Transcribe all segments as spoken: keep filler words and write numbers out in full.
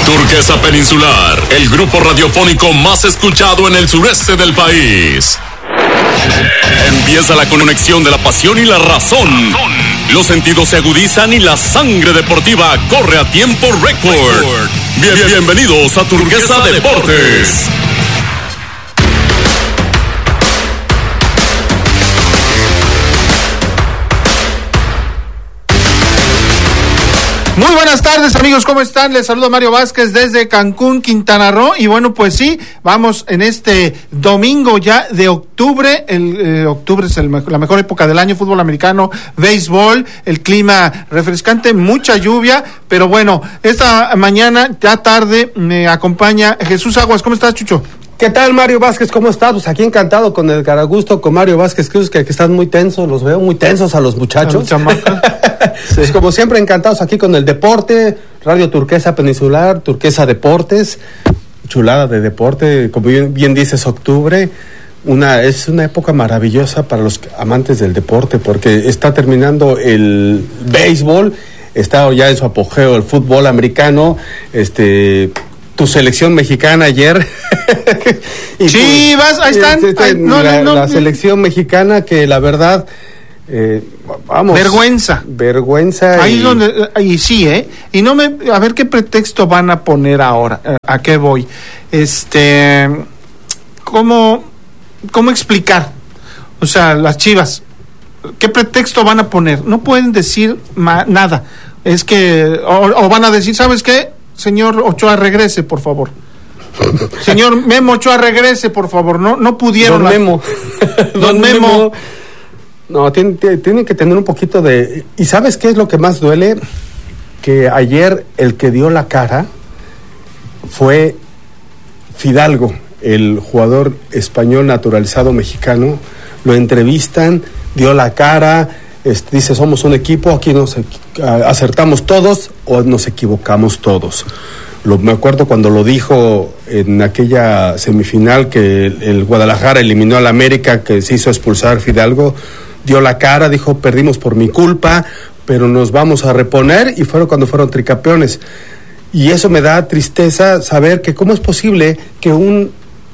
Turquesa Peninsular, el grupo radiofónico más escuchado en el sureste del país. Empieza la conexión de la pasión y la razón. Los sentidos se agudizan y la sangre deportiva corre a tiempo récord. Bien, bienvenidos a Turquesa Deportes. Muy buenas tardes, amigos, ¿cómo están? Les saluda Mario Vázquez desde Cancún, Quintana Roo. Y bueno, pues sí, vamos en este domingo ya de octubre. El eh, octubre es el, la mejor época del año, fútbol americano, béisbol, el clima refrescante, mucha lluvia. Pero bueno, esta mañana, ya tarde, me acompaña Jesús Aguas. ¿Cómo estás, Chucho? ¿Qué tal, Mario Vázquez? ¿Cómo estás? Pues aquí encantado con el Caragusto, con Mario Vázquez Cruz, que, que están muy tensos, los veo muy tensos a los muchachos. A sí. Pues como siempre, encantados aquí con el deporte, Radio Turquesa Peninsular, Turquesa Deportes, chulada de deporte, como bien, bien dices, octubre, una es una época maravillosa para los amantes del deporte, porque está terminando el béisbol, está ya en su apogeo el fútbol americano, este... tu selección mexicana ayer. y sí, vas, ahí están. Este, Ay, no, la, no, no, la no. selección mexicana que la verdad, eh, vamos. Vergüenza. Vergüenza. Ahí y... es donde, y sí, ¿eh? Y no me, a ver qué pretexto van a poner ahora. ¿A qué voy? Este, ¿cómo, cómo explicar? O sea, las Chivas, ¿qué pretexto van a poner? No pueden decir ma- nada. Es que, o, o van a decir, ¿sabes qué? Señor Ochoa, regrese, por favor. Señor Memo Ochoa, regrese, por favor. No, no pudieron. Don la... Memo. Don Memo. No, tienen tiene que tener un poquito de... ¿Y sabes qué es lo que más duele? Que ayer el que dio la cara fue Fidalgo, el jugador español naturalizado mexicano. Lo entrevistan, dio la cara... Este, dice, somos un equipo, aquí nos acertamos todos o nos equivocamos todos. Lo, me acuerdo cuando lo dijo en aquella semifinal que el, el Guadalajara eliminó al América, que se hizo expulsar Fidalgo, dio la cara, dijo, perdimos por mi culpa, pero nos vamos a reponer, y fueron cuando fueron tricampeones. Y eso me da tristeza saber que cómo es posible que un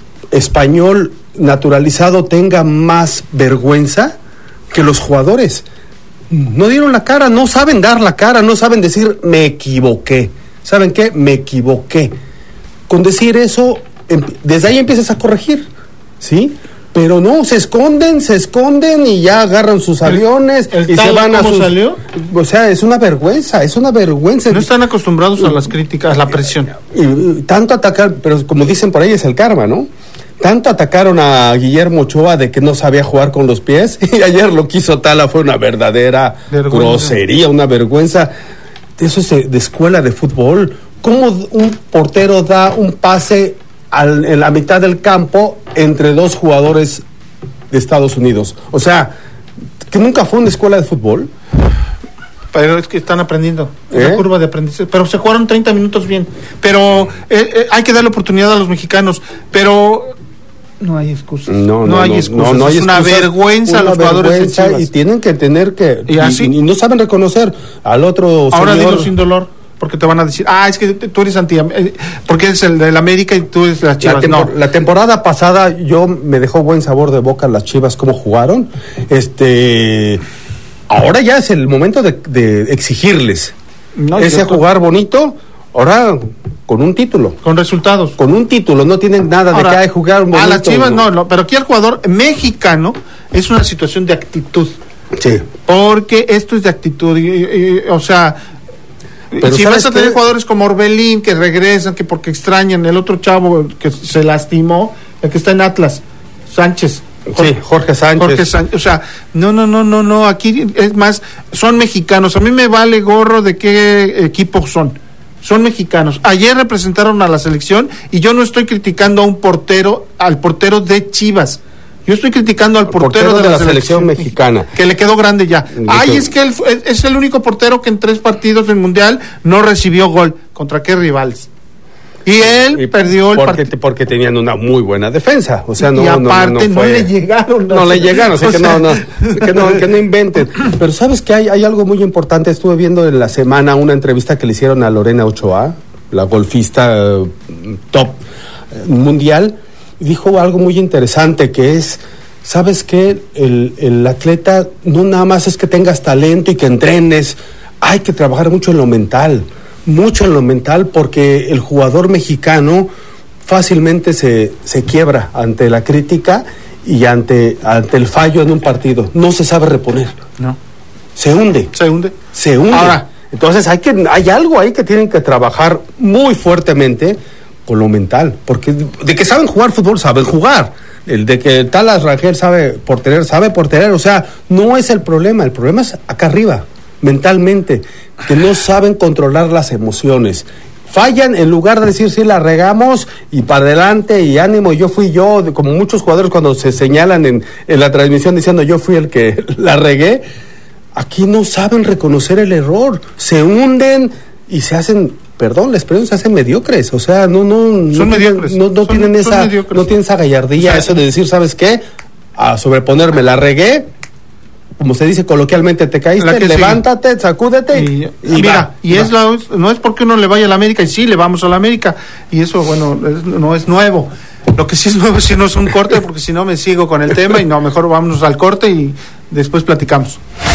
español naturalizado tenga más vergüenza que los jugadores. No dieron la cara, no saben dar la cara, no saben decir me equivoqué. ¿Saben qué? Me equivoqué. Con decir eso, desde ahí empiezas a corregir, ¿sí? Pero no, se esconden, se esconden y ya agarran sus aviones el, el y se van a sus... salió? O sea, es una vergüenza, es una vergüenza. No están acostumbrados a las críticas, a la presión. Y, y tanto atacar, pero como dicen por ahí es el karma, ¿no? Tanto atacaron a Guillermo Ochoa de que no sabía jugar con los pies, y ayer lo que hizo Tala fue una verdadera vergüenza. grosería, una vergüenza. Eso es de, de escuela de fútbol. ¿Cómo un portero da un pase al, en la mitad del campo entre dos jugadores de Estados Unidos? O sea, que nunca fue una escuela de fútbol. Pero es que están aprendiendo, es ¿Eh? la curva de aprendizaje. Pero se jugaron treinta minutos bien. Pero eh, eh, hay que darle oportunidad a los mexicanos. Pero no hay excusas. No, no, no hay no, excusas. no, no hay es una excusas, vergüenza una a los jugadores vergüenza, de Chivas. y tienen que tener que y, así, y, y no saben reconocer al otro. Ahora señor. dilo sin dolor, porque te van a decir, ah, es que tú eres anti, eh, porque eres el del América y tú eres de las Chivas. La, tempor- no. la temporada pasada yo me dejó buen sabor de boca las Chivas cómo jugaron. Este, ahora ya es el momento de, de exigirles No, ese yo, jugar bonito. Ahora con un título. Con resultados. Con un título, no tienen nada Ahora, de que hay jugar bonito. A las Chivas no, no, pero aquí el jugador mexicano es una situación de actitud. Sí. Porque esto es de actitud, y, y, o sea, pero si vas a tener qué? jugadores como Orbelín que regresan, que porque extrañan, el otro chavo que se lastimó, el que está en Atlas, Sánchez. Sí, Jorge Sánchez. Jorge Sánchez, o sea, no, no, no, no, no, aquí es más, son mexicanos, a mí me vale gorro de qué equipo son, son mexicanos. Ayer representaron a la selección y yo no estoy criticando a un portero, al portero de Chivas, yo estoy criticando al portero, portero de, de la, la selección, selección mexicana, que le quedó grande ya. Ay, es que él es el único portero que en tres partidos del Mundial no recibió gol. ¿Contra qué rivales? Y él y perdió el partido. Porque tenían una muy buena defensa. O sea, no, y aparte no, no, no, fue, no le llegaron. No le llegaron, así o que, sea, no, no, que no, que no inventen. Pero ¿sabes qué? Hay, hay algo muy importante. Estuve viendo en la semana una entrevista que le hicieron a Lorena Ochoa. la golfista eh, top eh, mundial, dijo algo muy interesante que es, ¿sabes qué? El, el atleta no nada más es que tengas talento y que entrenes, hay que trabajar mucho en lo mental, mucho en lo mental, porque el jugador mexicano fácilmente se, se quiebra ante la crítica y ante, ante el fallo en un partido. No se sabe reponer. No. Se hunde. Se hunde. Se hunde. Ahora, entonces hay que hay algo ahí que tienen que trabajar muy fuertemente con lo mental, porque de que saben jugar fútbol, saben jugar. El de que Talas Rangel sabe porterer, sabe porterer, o sea, no es el problema, el problema es acá arriba, mentalmente, que no saben controlar las emociones. Fallan en lugar de decir sí la regamos y para adelante y ánimo, yo fui yo, como muchos jugadores cuando se señalan en, en la transmisión diciendo yo fui el que la regué. Aquí no saben reconocer el error, se hunden y se hacen, perdón, la expresión, se hacen mediocres, o sea, no no son no, mediocres. no, no son, tienen son esa mediocres. no tienen esa gallardía, o sea, eso de decir, ¿sabes qué? A sobreponerme, la regué, como se dice coloquialmente, te caíste, levántate, sigue. Sacúdete y, y, y mira, va, y va. es la, no es porque uno le vaya a la América, y sí, le vamos a la América, y eso, bueno, es, no es nuevo. Lo que sí es nuevo es si no es un corte, porque si no me sigo con el tema, y no, mejor vámonos al corte y después platicamos.